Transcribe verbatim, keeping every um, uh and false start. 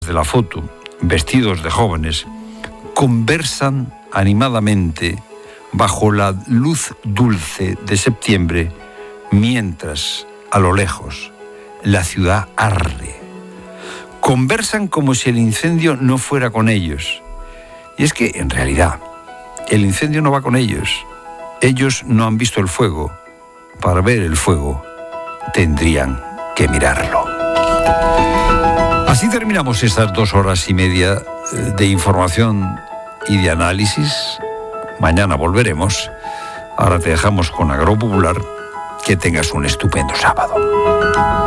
de la foto, vestidos de jóvenes, conversan animadamente bajo la luz dulce de septiembre, mientras, a lo lejos, la ciudad arde. Conversan como si el incendio no fuera con ellos. Y es que, en realidad, el incendio no va con ellos. Ellos no han visto el fuego. Para ver el fuego, tendrían que mirarlo. Así terminamos estas dos horas y media de información y de análisis. Mañana volveremos. Ahora te dejamos con Agropopular. Que tengas un estupendo sábado.